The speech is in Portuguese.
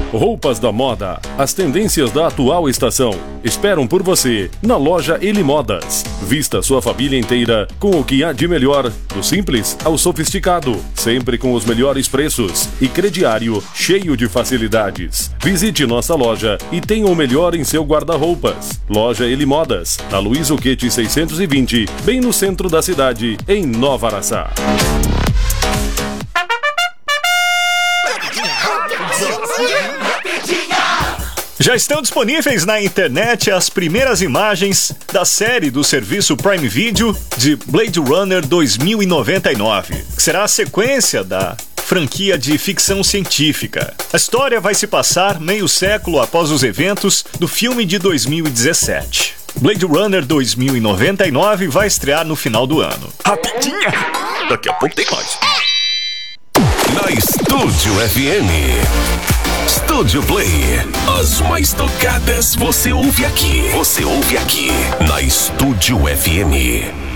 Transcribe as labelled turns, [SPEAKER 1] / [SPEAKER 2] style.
[SPEAKER 1] Roupas da moda, as tendências da atual estação esperam por você na loja Eli Modas. Vista sua família inteira com o que há de melhor, do simples ao sofisticado, sempre com os melhores preços e crediário cheio de facilidades. Visite nossa loja e tenha o melhor em seu guarda-roupas. Loja Eli Modas, na Luiz Uquete 620, bem no centro da cidade, em Nova Araçá.
[SPEAKER 2] Já estão disponíveis na internet as primeiras imagens da série do serviço Prime Video de Blade Runner 2099, que será a sequência da franquia de ficção científica. A história vai se passar meio século após os eventos do filme de 2017. Blade Runner 2099 vai estrear no final do ano.
[SPEAKER 3] Rapidinha! Daqui a pouco tem mais. Na Estúdio FM. Estúdio Play. As mais tocadas você ouve aqui. Você ouve aqui. Na Estúdio FM.